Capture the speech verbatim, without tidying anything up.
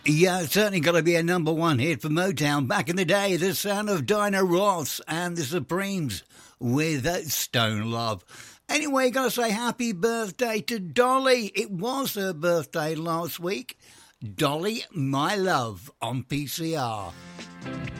Yeah, it's certainly got to be a number one hit for Motown. Back in the day, the sound of Dinah Ross and the Supremes with uh, Stone Love. Anyway, got to say happy birthday to Dolly. It was her birthday last week. Dolly, my love, on P C R.